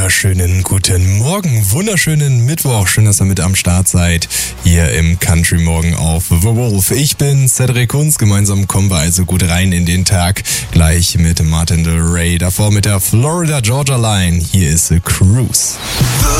wunderschönen guten Morgen, wunderschönen Mittwoch. Schön, dass ihr mit am Start seid hier im Country Morgen auf The Wolf. Ich bin Cedric Kunz, gemeinsam kommen wir also gut rein in den Tag. Gleich mit Martin Del Rey, davor mit der Florida Georgia Line. Hier ist The Cruise.